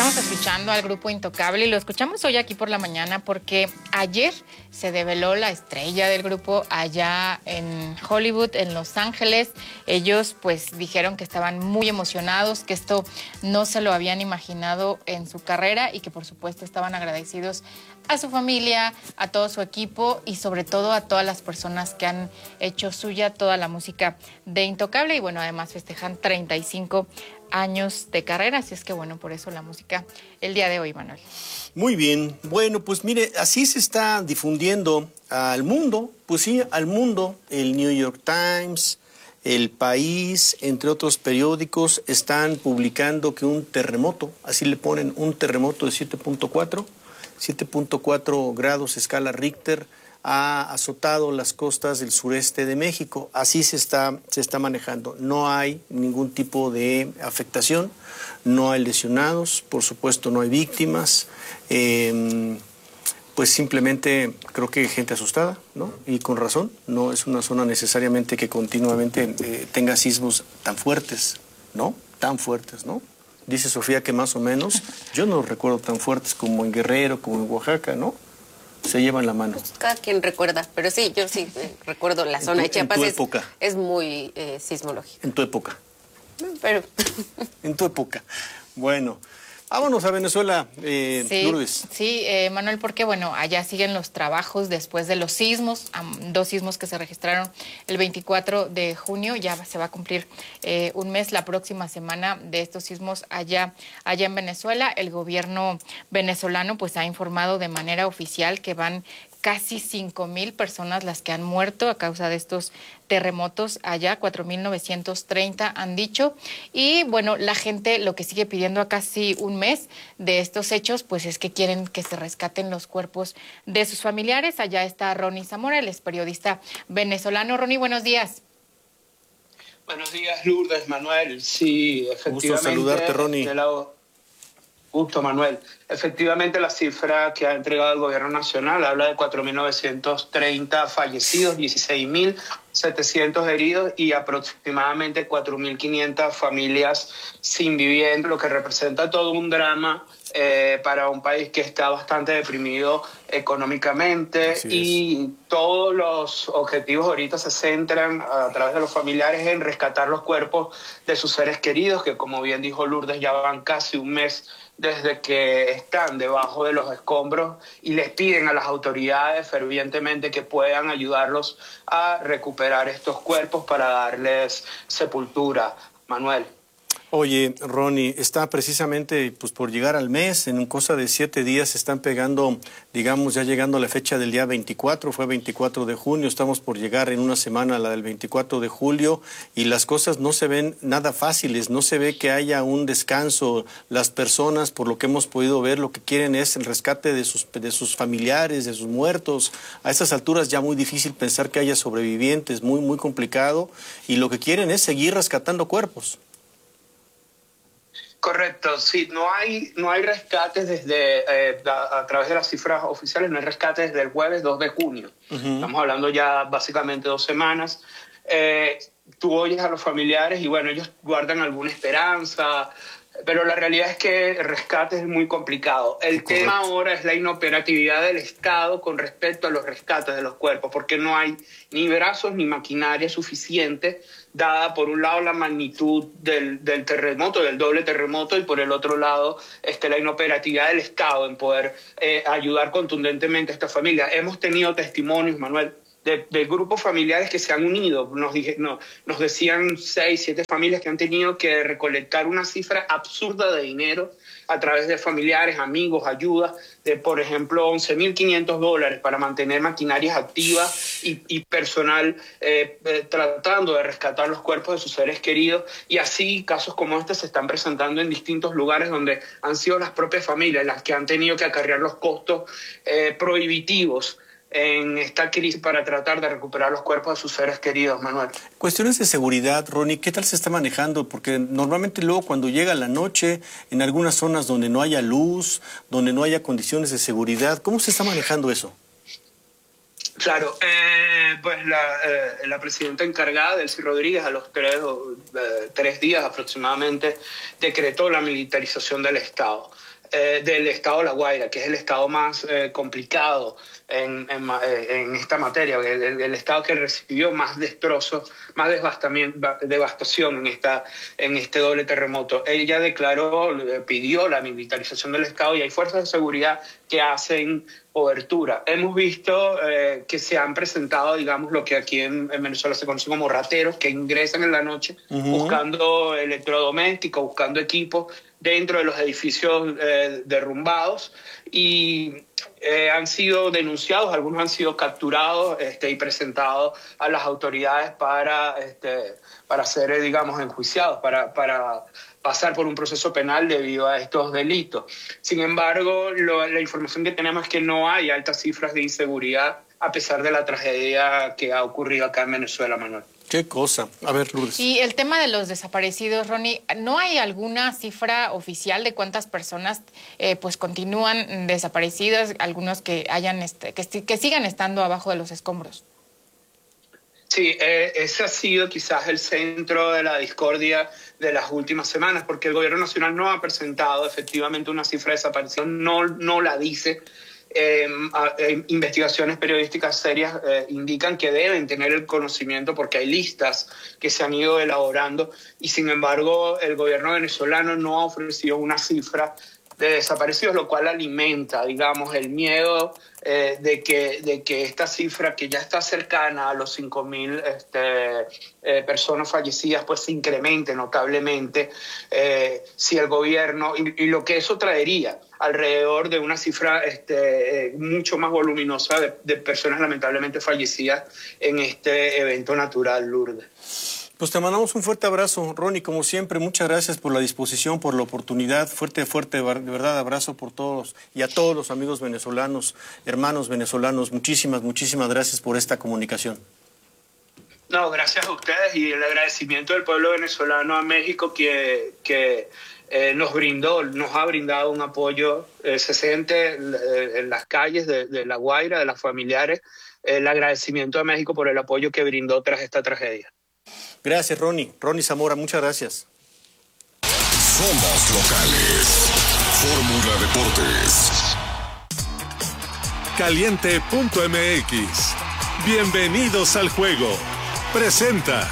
Estamos escuchando al grupo Intocable y lo escuchamos hoy aquí por la mañana porque ayer se develó la estrella del grupo allá en Hollywood, en Los Ángeles. Ellos pues dijeron que estaban muy emocionados, que esto no se lo habían imaginado en su carrera y que por supuesto estaban agradecidos a su familia, a todo su equipo y sobre todo a todas las personas que han hecho suya toda la música de Intocable y bueno, además festejan 35 años de carrera, así es que bueno, por eso la música el día de hoy, Manuel. Muy bien, bueno, pues mire, así se está difundiendo al mundo, pues sí, al mundo, el New York Times, El País, entre otros periódicos, están publicando que un terremoto, así le ponen, un terremoto de 7.4 grados escala Richter, ha azotado las costas del sureste de México. Así se está manejando. No hay ningún tipo de afectación, no hay lesionados, por supuesto no hay víctimas. Pues simplemente creo que hay gente asustada, ¿no? Y con razón, no es una zona necesariamente que continuamente tenga sismos tan fuertes, ¿no? Tan fuertes, ¿no? Dice Sofía que más o menos, yo no los recuerdo tan fuertes como en Guerrero, como en Oaxaca, ¿no? Se llevan la mano. Pues cada quien recuerda, pero sí, yo sí recuerdo la zona de Chiapas. Es muy sismológica. En tu época. Pero... En tu época. Bueno, vámonos a Venezuela, sí, Lourdes. Sí, Manuel, porque bueno, allá siguen los trabajos después de los sismos, 2 sismos que se registraron el 24 de junio, ya se va a cumplir un mes la próxima semana de estos sismos allá en Venezuela. El gobierno venezolano pues ha informado de manera oficial que van casi 5,000 personas las que han muerto a causa de estos terremotos allá, 4,930 han dicho. Y bueno, la gente lo que sigue pidiendo a casi un mes de estos hechos, pues es que quieren que se rescaten los cuerpos de sus familiares. Allá está Ronnie Zamora, él es periodista venezolano. Ronnie, buenos días. Buenos días, Lourdes, Manuel. Sí, efectivamente. Gusto saludarte, Ronnie. Gusto, Manuel. Efectivamente, la cifra que ha entregado el gobierno nacional habla de 4,930 fallecidos, 16,700 heridos y aproximadamente 4,500 familias sin vivienda, lo que representa todo un drama para un país que está bastante deprimido económicamente. Y todos los objetivos ahorita se centran a través de los familiares en rescatar los cuerpos de sus seres queridos, que como bien dijo Lourdes, ya van casi un mes desde que están debajo de los escombros y les piden a las autoridades fervientemente que puedan ayudarlos a recuperar estos cuerpos para darles sepultura. Manuel. Oye, Ronnie, está precisamente pues por llegar al mes, en cosa de 7 días se están pegando, digamos, ya llegando a la fecha del día 24, fue 24 de junio, estamos por llegar en una semana a la del 24 de julio y las cosas no se ven nada fáciles, no se ve que haya un descanso. Las personas, por lo que hemos podido ver, lo que quieren es el rescate de sus familiares, de sus muertos. A estas alturas ya muy difícil pensar que haya sobrevivientes, muy, muy complicado, y lo que quieren es seguir rescatando cuerpos. Correcto, sí, no hay rescates desde, a través de las cifras oficiales, no hay rescates desde el jueves 2 de junio. Estamos hablando ya básicamente 2 semanas. Tú oyes a los familiares y bueno, ellos guardan alguna esperanza, pero la realidad es que el rescate es muy complicado. El tema ahora es la inoperatividad del Estado con respecto a los rescates de los cuerpos, porque no hay ni brazos ni maquinaria suficiente, dada por un lado la magnitud del terremoto, del doble terremoto, y por el otro lado la inoperatividad del Estado en poder ayudar contundentemente a esta familia. Hemos tenido testimonios, Manuel, de grupos familiares que se han unido. Nos decían 6, 7 familias que han tenido que recolectar una cifra absurda de dinero a través de familiares, amigos, ayudas, de por ejemplo $11,500 para mantener maquinarias activas y personal tratando de rescatar los cuerpos de sus seres queridos. Y así casos como este se están presentando en distintos lugares donde han sido las propias familias las que han tenido que acarrear los costos prohibitivos en esta crisis para tratar de recuperar los cuerpos de sus seres queridos, Manuel. Cuestiones de seguridad, Ronnie, ¿qué tal se está manejando? Porque normalmente luego cuando llega la noche, en algunas zonas donde no haya luz, donde no haya condiciones de seguridad, ¿cómo se está manejando eso? Claro, pues la presidenta encargada, Delcy Rodríguez, a los 3 días aproximadamente, decretó la militarización del Estado de La Guaira, que es el estado más complicado en esta materia, el estado que recibió más destrozos, más devastación en este doble terremoto. Ella pidió la militarización del Estado y hay fuerzas de seguridad que hacen cobertura. Hemos visto que se han presentado, digamos, lo que aquí en Venezuela se conoce como rateros, que ingresan en la noche buscando electrodomésticos, buscando equipos dentro de los edificios derrumbados y han sido denunciados, algunos han sido capturados y presentados a las autoridades para ser, digamos, enjuiciados, para pasar por un proceso penal debido a estos delitos. Sin embargo, la información que tenemos es que no hay altas cifras de inseguridad a pesar de la tragedia que ha ocurrido acá en Venezuela, Manuel. Qué cosa. A ver, Lourdes. Y el tema de los desaparecidos, Ronnie, ¿no hay alguna cifra oficial de cuántas personas pues continúan desaparecidas, algunos que que sigan estando abajo de los escombros? Sí, ese ha sido quizás el centro de la discordia de las últimas semanas, porque el gobierno nacional no ha presentado efectivamente una cifra de desaparición, no la dice. Investigaciones periodísticas serias indican que deben tener el conocimiento porque hay listas que se han ido elaborando y sin embargo el gobierno venezolano no ha ofrecido una cifra de desaparecidos, lo cual alimenta, digamos, el miedo de que esta cifra, que ya está cercana a los 5.000 personas fallecidas, pues se incremente notablemente si el gobierno, y lo que eso traería alrededor de una cifra mucho más voluminosa de personas lamentablemente fallecidas en este evento natural, Lourdes. Pues te mandamos un fuerte abrazo, Ronnie, como siempre, muchas gracias por la disposición, por la oportunidad, fuerte, de verdad, abrazo por todos y a todos los amigos venezolanos, hermanos venezolanos, muchísimas gracias por esta comunicación. No, gracias a ustedes y el agradecimiento del pueblo venezolano a México que nos ha brindado un apoyo, se siente en las calles de La Guaira, de las familiares, el agradecimiento a México por el apoyo que brindó tras esta tragedia. Gracias, Ronnie. Ronnie Zamora, muchas gracias. Somos locales. Fórmula Deportes. Caliente.mx. Bienvenidos al juego. Presenta.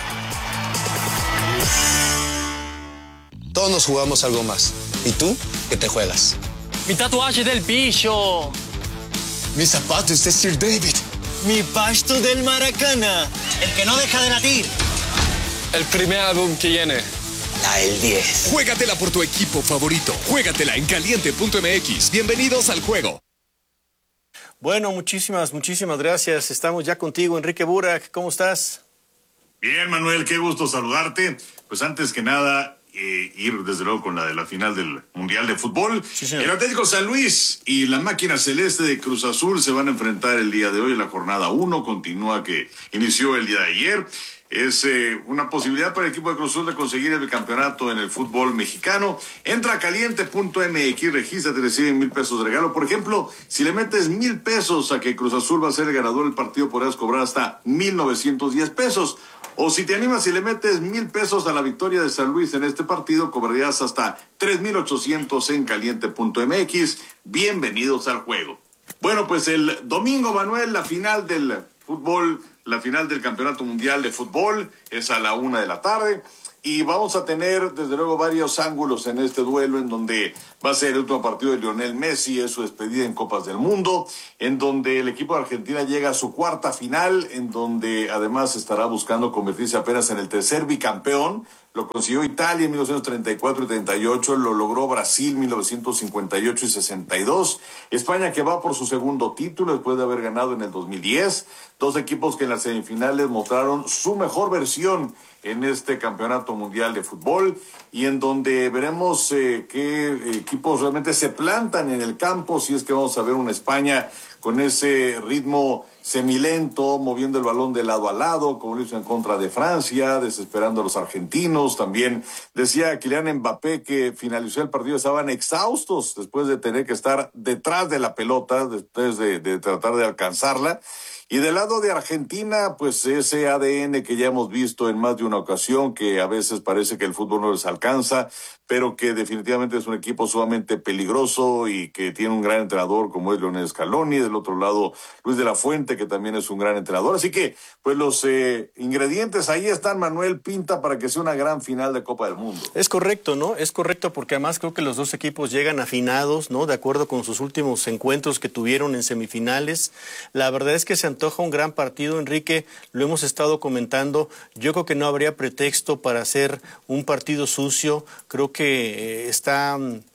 Todos nos jugamos algo más. ¿Y tú? ¿Qué te juegas? Mi tatuaje del pillo. Mis zapatos de Sir David. Mi pasto del Maracana. El que no deja de latir. El primer álbum que viene. El 10. Juégatela por tu equipo favorito. Juégatela en Caliente.mx. Bienvenidos al juego. Bueno, muchísimas gracias. Estamos ya contigo, Enrique Burak. ¿Cómo estás? Bien, Manuel, qué gusto saludarte. Pues antes que nada, ir desde luego con la de la final del Mundial de Fútbol. Sí, el Atlético San Luis y la máquina celeste de Cruz Azul se van a enfrentar el día de hoy en la jornada 1. Continúa que inició el día de ayer. Es una posibilidad para el equipo de Cruz Azul de conseguir el campeonato en el fútbol mexicano. Entra a Caliente.mx, regístrate, reciben $1,000 de regalo. Por ejemplo, si le metes $1,000 a que Cruz Azul va a ser el ganador del partido, podrás cobrar hasta $1,910. O si te animas y le metes $1,000 a la victoria de San Luis en este partido, cobrarías hasta $3,800 en Caliente.mx. Bienvenidos al juego. Bueno, pues el domingo, Manuel, la final del fútbol, la final del Campeonato Mundial de Fútbol es a la 1:00 p.m. y vamos a tener desde luego varios ángulos en este duelo, en donde va a ser el último partido de Lionel Messi, es su despedida en Copas del Mundo, en donde el equipo de Argentina llega a su cuarta final, en donde además estará buscando convertirse apenas en el tercer bicampeón. Lo consiguió Italia en 1934 y 38, lo logró Brasil en 1958 y 62. España, que va por su segundo título después de haber ganado en el 2010. Dos equipos que en las semifinales mostraron su mejor versión en este campeonato mundial de fútbol y en donde veremos qué equipos realmente se plantan en el campo, si es que vamos a ver una España con ese ritmo semilento, moviendo el balón de lado a lado, como lo hizo en contra de Francia, desesperando a los argentinos. También decía Kylian Mbappé que finalizó el partido, estaban exhaustos después de tener que estar detrás de la pelota, después de tratar de alcanzarla. Y del lado de Argentina, pues ese ADN que ya hemos visto en más de una ocasión, que a veces parece que el fútbol no les alcanza, pero que definitivamente es un equipo sumamente peligroso y que tiene un gran entrenador como es Lionel Scaloni. Del otro lado, Luis de la Fuente, que también es un gran entrenador. Así que, pues los ingredientes ahí están, Manuel, pinta para que sea una gran final de Copa del Mundo. Es correcto, ¿no? Es correcto porque además creo que los dos equipos llegan afinados, ¿no? De acuerdo con sus últimos encuentros que tuvieron en semifinales. La verdad es que se antoja un gran partido, Enrique, lo hemos estado comentando. Yo creo que no habría pretexto para hacer un partido sucio. Creo que está,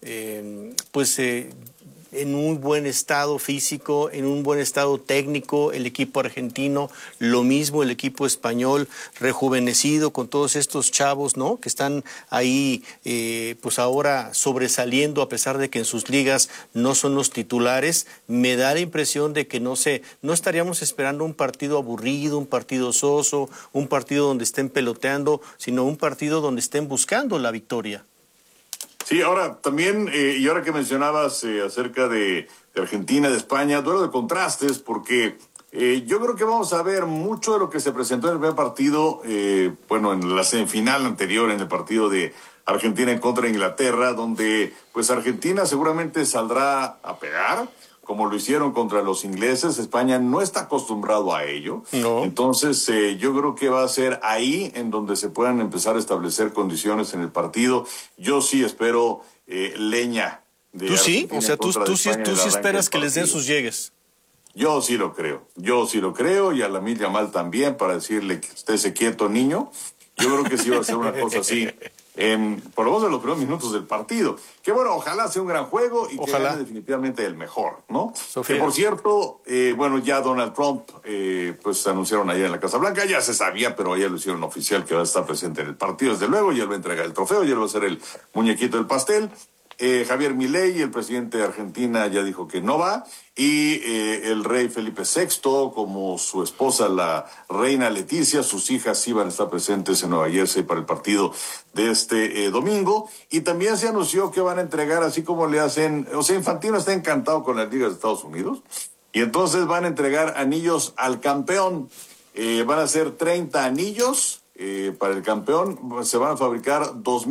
en un buen estado físico, en un buen estado técnico, el equipo argentino, lo mismo el equipo español, rejuvenecido con todos estos chavos, ¿no? Que están ahí, pues ahora sobresaliendo a pesar de que en sus ligas no son los titulares. Me da la impresión de que no estaríamos esperando un partido aburrido, un partido soso, un partido donde estén peloteando, sino un partido donde estén buscando la victoria. Sí, ahora también, y ahora que mencionabas acerca de Argentina, de España, duelo de contrastes, porque yo creo que vamos a ver mucho de lo que se presentó en el primer partido, en la semifinal anterior, en el partido de Argentina en contra de Inglaterra, donde pues Argentina seguramente saldrá a pegar, como lo hicieron contra los ingleses. España no está acostumbrado a ello. No. Entonces, yo creo que va a ser ahí en donde se puedan empezar a establecer condiciones en el partido. Yo sí espero leña. ¿Tú sí? O sea, tú sí esperas que les den sus llegues. Yo sí lo creo, y a Lamine Yamal también, para decirle que estése quieto, niño. Yo creo que sí va a ser una cosa así, por lo menos en los primeros minutos del partido. Que bueno, ojalá sea un gran juego y que gane definitivamente el mejor, ¿no? Sofía. Que por cierto, ya Donald Trump, pues anunciaron ayer en la Casa Blanca, ya se sabía, pero ayer lo hicieron oficial que va a estar presente en el partido, desde luego, y él va a entregar el trofeo, y él va a ser el muñequito del pastel. Javier Milei, el presidente de Argentina, ya dijo que no va, y el rey Felipe VI, como su esposa, la reina Leticia, sus hijas sí van a estar presentes en Nueva Jersey para el partido de este domingo, y también se anunció que van a entregar, así como le hacen, o sea, Infantino está encantado con las ligas de Estados Unidos, y entonces van a entregar anillos al campeón. Van a ser 30 anillos para el campeón, se van a fabricar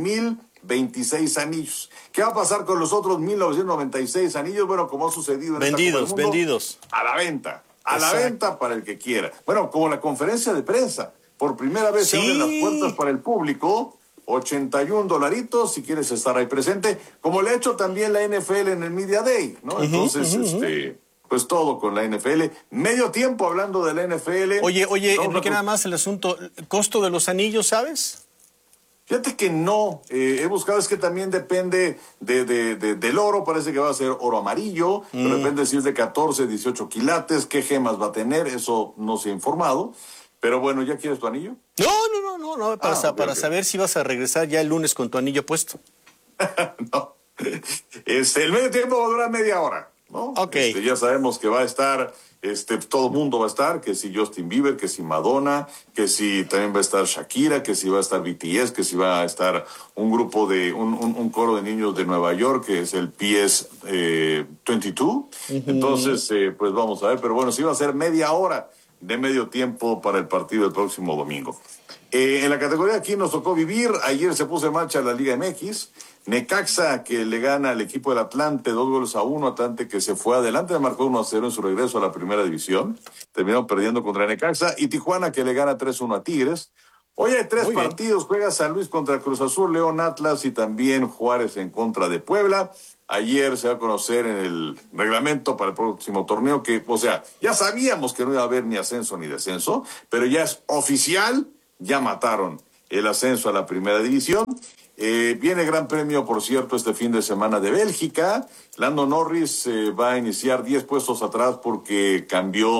2,026 anillos. ¿Qué va a pasar con los otros 1,996 anillos? Bueno, como ha sucedido en esta Copa del Mundo, vendidos. A la venta. A la venta para el que quiera. Bueno, como la conferencia de prensa. Por primera vez se abren las puertas para el público. $81 si quieres estar ahí presente. Como le ha hecho también la NFL en el Media Day, ¿no? Entonces, pues todo con la NFL. Medio tiempo hablando de la NFL. Oye, Enrique, nada más el asunto. ¿Costo de los anillos, sabes? Fíjate que no, he buscado, es que también depende del oro, parece que va a ser oro amarillo, pero depende si es de 14, 18 quilates, qué gemas va a tener, eso no se ha informado, pero bueno, ¿ya quieres tu anillo? No, para saber si vas a regresar ya el lunes con tu anillo puesto. No, el medio tiempo va a durar media hora, ¿no? Okay. Ya sabemos que va a estar... todo el mundo va a estar, que si Justin Bieber, que si Madonna, que si también va a estar Shakira, que si va a estar BTS, que si va a estar un grupo de, un coro de niños de Nueva York, que es el PS22. Entonces, pues vamos a ver, pero bueno, sí va a ser media hora de medio tiempo para el partido del próximo domingo. En la categoría aquí nos tocó vivir, ayer se puso en marcha la Liga MX, Necaxa que le gana al equipo del Atlante 2-1, Atlante que se fue adelante, marcó 1-0 en su regreso a la primera división, terminó perdiendo contra Necaxa, y Tijuana que le gana 3-1 a Tigres. Hoy hay 3 partidos, juega San Luis contra Cruz Azul, León, Atlas y también Juárez en contra de Puebla. Ayer se va a conocer en el reglamento para el próximo torneo que, o sea, ya sabíamos que no iba a haber ni ascenso ni descenso, pero ya es oficial, ya mataron el ascenso a la primera división. Viene Gran Premio, por cierto, este fin de semana de Bélgica. Lando Norris va a iniciar 10 puestos atrás porque cambió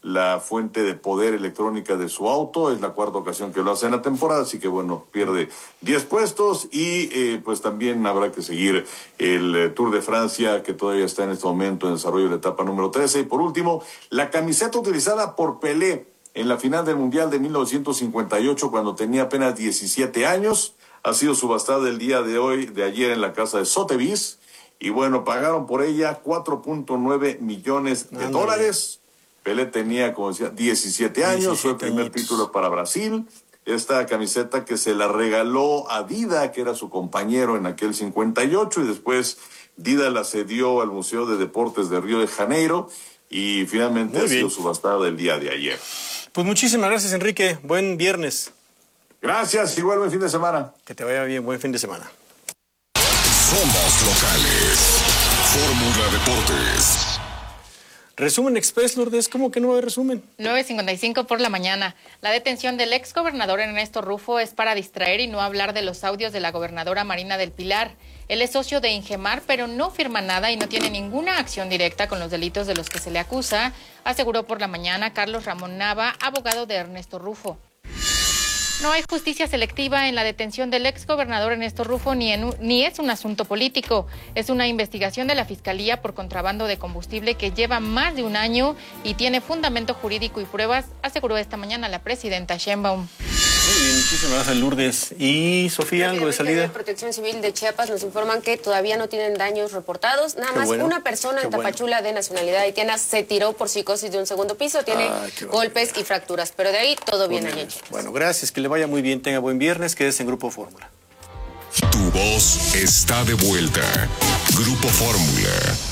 la fuente de poder electrónica de su auto. Es la cuarta ocasión que lo hace en la temporada, así que bueno, pierde 10 puestos y pues también habrá que seguir el Tour de Francia, que todavía está en este momento en desarrollo de la etapa número 13. Y por último, la camiseta utilizada por Pelé en la final del Mundial de 1958, cuando tenía apenas 17 años, ha sido subastada el día de ayer en la casa de Sotheby's, y bueno, pagaron por ella $4.9 millones. Pelé tenía, como decía, 17 años, fue el primer título para Brasil. Esta camiseta que se la regaló a Dida, que era su compañero en aquel 58, y después Dida la cedió al Museo de Deportes de Río de Janeiro, y finalmente ha sido subastada el día de ayer. Pues muchísimas gracias, Enrique. Buen viernes. Gracias, igual buen fin de semana. Que te vaya bien, buen fin de semana. Somos locales. Fórmula Deportes. Resumen Express, Lourdes, ¿cómo que no va a haber resumen? 9:55 por la mañana. La detención del ex gobernador Ernesto Rufo es para distraer y no hablar de los audios de la gobernadora Marina del Pilar. Él es socio de Ingemar, pero no firma nada y no tiene ninguna acción directa con los delitos de los que se le acusa, aseguró por la mañana Carlos Ramón Nava, abogado de Ernesto Rufo. No hay justicia selectiva en la detención del ex gobernador Ernesto Rufo, ni es un asunto político. Es una investigación de la Fiscalía por contrabando de combustible que lleva más de un año y tiene fundamento jurídico y pruebas, aseguró esta mañana la presidenta Sheinbaum. Muy bien, muchísimas gracias, Lourdes. ¿Y Sofía, algo de salida? De Protección Civil de Chiapas nos informan que todavía no tienen daños reportados. Nada más una persona en Tapachula de nacionalidad haitiana se tiró por psicosis de un segundo piso, tiene golpes y fracturas, pero de ahí todo bien allá en Chiapas. Bueno, gracias, que le vaya muy bien, tenga buen viernes, quédese en Grupo Fórmula. Tu voz está de vuelta. Grupo Fórmula.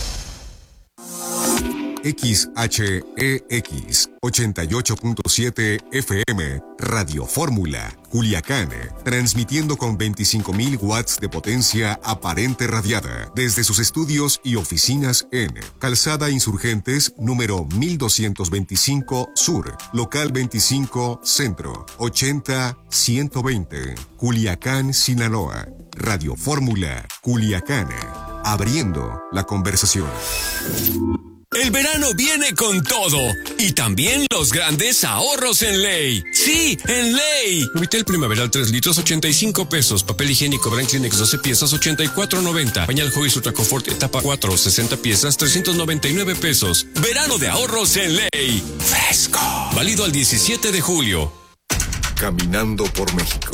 XHEX 88.7 FM, Radio Fórmula, Culiacán, transmitiendo con 25.000 watts de potencia aparente radiada desde sus estudios y oficinas en Calzada Insurgentes, número 1225 Sur, local 25 Centro, 80-120, Culiacán, Sinaloa. Radio Fórmula, Culiacán, abriendo la conversación. El verano viene con todo y también los grandes ahorros en Ley. ¡Sí, en Ley! Vitel Primaveral 3 litros, 85 pesos. Papel higiénico Branclinex 12 piezas, 84.90. Pañal Huggies Ultra Confort etapa 4, 60 piezas, 399 pesos. Verano de ahorros en Ley. Fresco. Válido al 17 de julio. Caminando por México.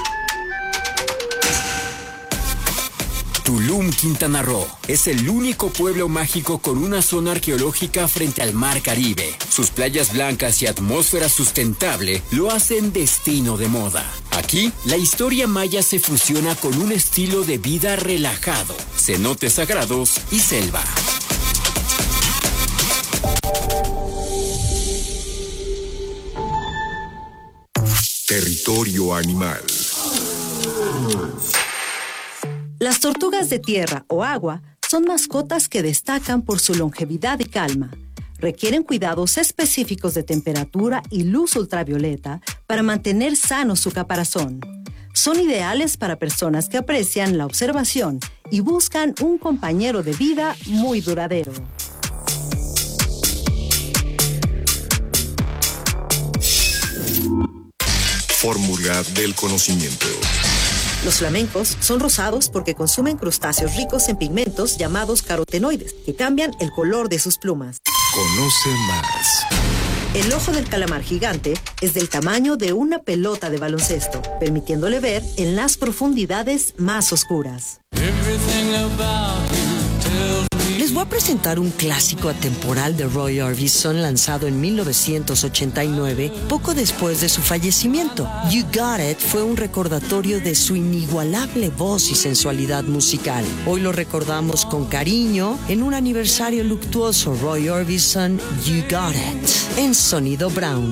Tulum, Quintana Roo, es el único pueblo mágico con una zona arqueológica frente al Mar Caribe. Sus playas blancas y atmósfera sustentable lo hacen destino de moda. Aquí, la historia maya se fusiona con un estilo de vida relajado, cenotes sagrados y selva. Territorio animal. Las tortugas de tierra o agua son mascotas que destacan por su longevidad y calma. Requieren cuidados específicos de temperatura y luz ultravioleta para mantener sano su caparazón. Son ideales para personas que aprecian la observación y buscan un compañero de vida muy duradero. Fórmula del conocimiento. Los flamencos son rosados porque consumen crustáceos ricos en pigmentos llamados carotenoides, que cambian el color de sus plumas. Conoce más. El ojo del calamar gigante es del tamaño de una pelota de baloncesto, permitiéndole ver en las profundidades más oscuras. Les voy a presentar un clásico atemporal de Roy Orbison lanzado en 1989, poco después de su fallecimiento. You Got It fue un recordatorio de su inigualable voz y sensualidad musical. Hoy lo recordamos con cariño en un aniversario luctuoso. Roy Orbison, You Got It, en Sonido Brown.